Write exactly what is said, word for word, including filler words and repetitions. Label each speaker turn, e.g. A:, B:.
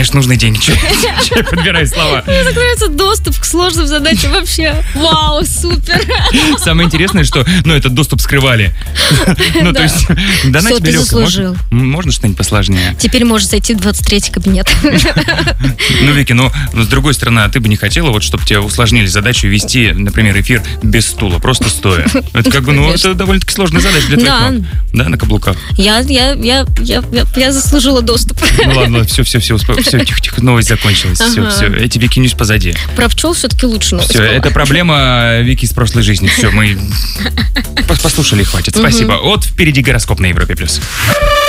A: нужный день. Че я подбираю слова?
B: Мне так нравится доступ к сложным задачам вообще. Вау, супер.
A: Самое интересное, что, ну, этот доступ скрывали. Ну, то есть, да, на тебе легко. Можно что-нибудь посложнее?
B: Теперь можешь зайти в двадцать третий кабинет.
A: Ну, Вики, ну, с другой стороны, а ты бы не хотела, вот, чтобы тебе усложнили задачу вести, например, эфир без стула, просто стоя? Это как бы, ну, это довольно-таки сложная задача для твоих ног. Да, на каблуках.
B: Я, я, я, я, я заслужила доступ.
A: Ну, ладно, все, все, все, все, тихо-тихо, новость закончилась. Все, все, эти Вики Ньюс позади.
B: Про пчел все-таки лучше новость.
A: Все, это проблема Вики из прошлой жизни. Все, мы послушали, хватит. Спасибо. Вот впереди гороскоп на Европе+. плюс.